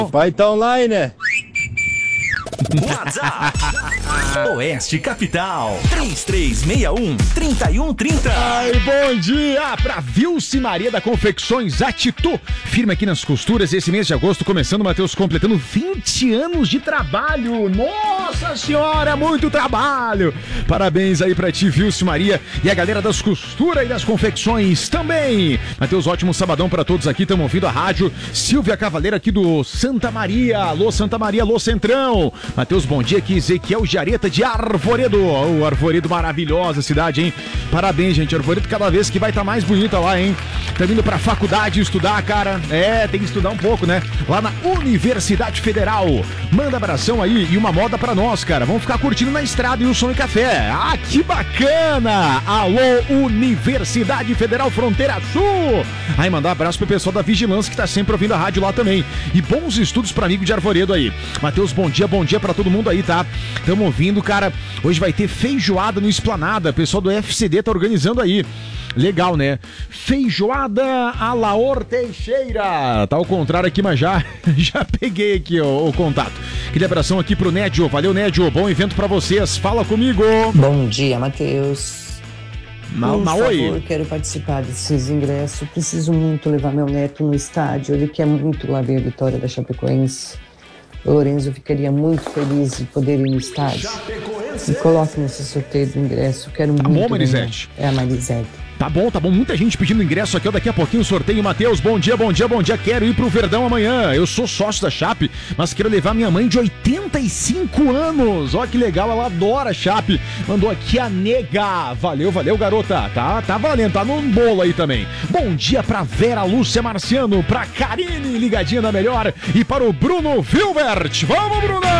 Vai estar online, né? WhatsApp Oeste Capital 3361-3130. Ai, bom dia pra Vilce Maria da Confecções Atitu. Firme aqui nas costuras esse mês de agosto, começando, Matheus, completando 20 anos de trabalho. Nossa senhora, muito trabalho. Parabéns aí pra ti, Vilce Maria, e a galera das costuras e das confecções também. Matheus, ótimo sabadão pra todos aqui, estamos ouvindo a rádio. Silvia Cavaleira aqui do Santa Maria. Alô, Santa Maria, alô, Centrão. Matheus, bom dia aqui, Ezequiel Jareta de Arvoredo. O Arvoredo, maravilhosa cidade, hein? Parabéns, gente. Arvoredo cada vez que vai estar mais bonita lá, hein? Tá vindo pra faculdade estudar, cara. Tem que estudar um pouco, né? Lá na Universidade Federal. Manda abração aí e uma moda pra nós, cara. Vamos ficar curtindo na estrada e o som e café. Ah, que bacana! Alô, Universidade Federal Fronteira Sul. Aí, mandar um abraço pro pessoal da Vigilância que tá sempre ouvindo a rádio lá também. E bons estudos pra amigo de Arvoredo aí. Matheus, bom dia pra todo mundo aí, tá? Tamo ouvindo, cara. Hoje vai ter feijoada no Esplanada. O pessoal do FCD tá organizando aí. Legal, né? Feijoada a Laor Teixeira. Tá ao contrário aqui, mas já peguei aqui o contato. Aquele abração aqui pro Nédio. Valeu, Nédio. Bom evento pra vocês. Fala comigo. Bom dia, Matheus. Por Oi. favor, quero participar desses ingressos. Preciso muito levar meu neto no estádio. Ele quer muito lá ver a vitória da Chapecoense. O Lorenzo ficaria muito feliz de poder ir no estádio. Me coloque nesse sorteio do ingresso. Quero muito. Bom, Marisete. É a Marisete. Tá bom. Muita gente pedindo ingresso aqui, ó. Daqui a pouquinho o sorteio. Matheus, bom dia. Quero ir pro Verdão amanhã. Eu sou sócio da Chape, mas quero levar minha mãe de 85 anos. Ó, que legal, ela adora a Chape. Mandou aqui a nega. Valeu, garota. Tá valendo, tá no bolo aí também. Bom dia pra Vera Lúcia Marciano, pra Karine, ligadinha da melhor, e para o Bruno Vilbert. Vamos, Bruno!